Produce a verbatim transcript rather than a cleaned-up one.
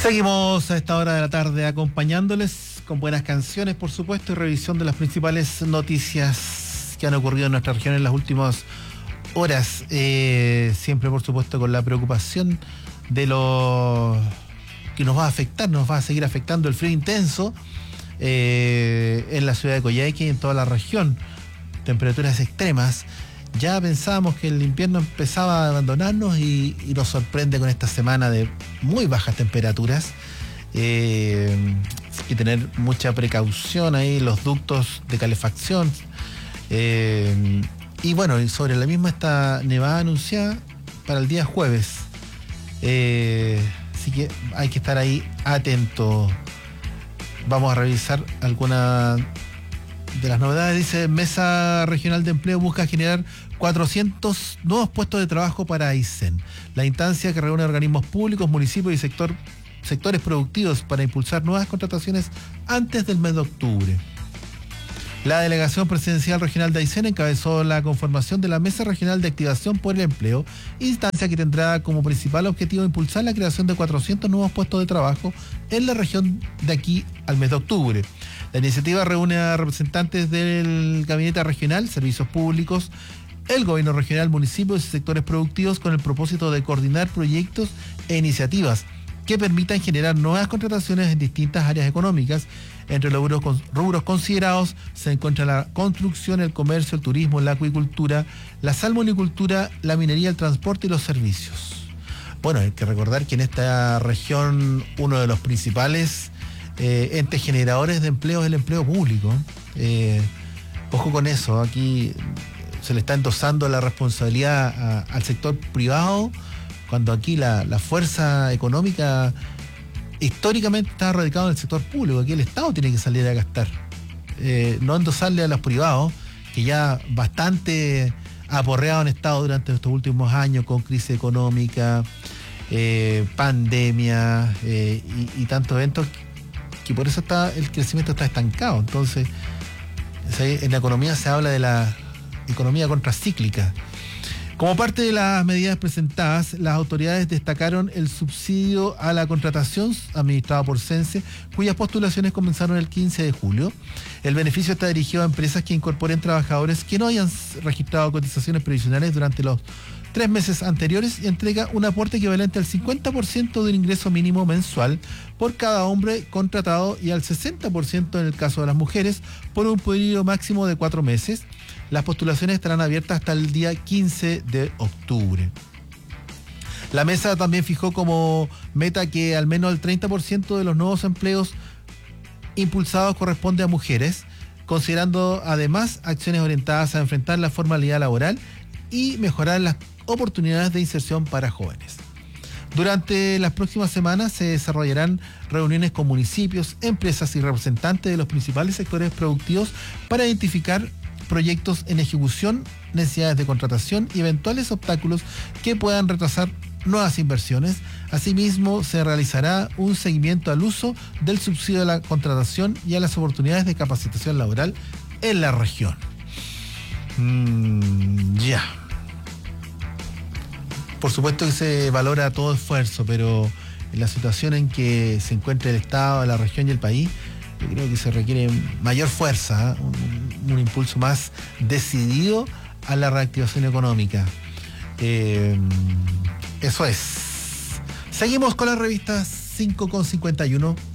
Seguimos a esta hora de la tarde acompañándoles con buenas canciones, por supuesto, y revisión de las principales noticias que han ocurrido en nuestra región en las últimas horas. Eh, siempre, por supuesto, con la preocupación de lo que nos va a afectar, nos va a seguir afectando el frío intenso eh, en la ciudad de Coyhaique y en toda la región. Temperaturas extremas. Ya pensábamos que el invierno empezaba a abandonarnos y, y nos sorprende con esta semana de muy bajas temperaturas. Eh, y tener mucha precaución ahí, los ductos de calefacción. Eh, y bueno, y sobre la misma está nevada anunciada para el día jueves. Eh, así que hay que estar ahí atento. Vamos a revisar alguna de las novedades. Dice, Mesa Regional de Empleo busca generar cuatrocientos nuevos puestos de trabajo para Aysén. La instancia que reúne organismos públicos, municipios y sector, sectores productivos para impulsar nuevas contrataciones antes del mes de octubre. La Delegación Presidencial Regional de Aysén encabezó la conformación de la Mesa Regional de Activación por el Empleo, instancia que tendrá como principal objetivo impulsar la creación de cuatrocientos nuevos puestos de trabajo en la región de aquí al mes de octubre. La iniciativa reúne a representantes del Gabinete Regional, Servicios Públicos, el Gobierno Regional, municipios y sectores productivos con el propósito de coordinar proyectos e iniciativas que permitan generar nuevas contrataciones en distintas áreas económicas. Entre los rubros, rubros considerados se encuentra la construcción, el comercio, el turismo, la acuicultura, la salmonicultura, la minería, el transporte y los servicios. Bueno, hay que recordar que en esta región uno de los principales eh, entes generadores de empleo es el empleo público. Eh, ojo con eso, aquí se le está endosando la responsabilidad a, al sector privado, cuando aquí la, la fuerza económica históricamente está radicada en el sector público. Aquí el Estado tiene que salir a gastar, eh, no endosarle a los privados, que ya bastante aporreado han estado durante estos últimos años con crisis económica, eh, pandemia eh, y, y tantos eventos, que por eso está el crecimiento está estancado. Entonces, en la economía se habla de la economía contracíclica. Como parte de las medidas presentadas, las autoridades destacaron el subsidio a la contratación administrado por Sense, cuyas postulaciones comenzaron el quince de julio. El beneficio está dirigido a empresas que incorporen trabajadores que no hayan registrado cotizaciones previsionales durante los tres meses anteriores y entrega un aporte equivalente al cincuenta por ciento del ingreso mínimo mensual por cada hombre contratado y al sesenta por ciento en el caso de las mujeres por un periodo máximo de cuatro meses. Las postulaciones estarán abiertas hasta el día quince de octubre. La mesa también fijó como meta que al menos el treinta por ciento de los nuevos empleos impulsados corresponde a mujeres, considerando además acciones orientadas a enfrentar la formalidad laboral y mejorar las oportunidades de inserción para jóvenes. Durante las próximas semanas se desarrollarán reuniones con municipios, empresas y representantes de los principales sectores productivos para identificar proyectos en ejecución, necesidades de contratación y eventuales obstáculos que puedan retrasar nuevas inversiones. Asimismo, se realizará un seguimiento al uso del subsidio de la contratación y a las oportunidades de capacitación laboral en la región. Mm, ya. Por supuesto que se valora todo esfuerzo, pero en la situación en que se encuentra el Estado, la región y el país, yo creo que se requiere mayor fuerza, ¿eh? un, un impulso más decidido a la reactivación económica. Eh, eso es. Seguimos con la revista cinco con cincuenta y uno.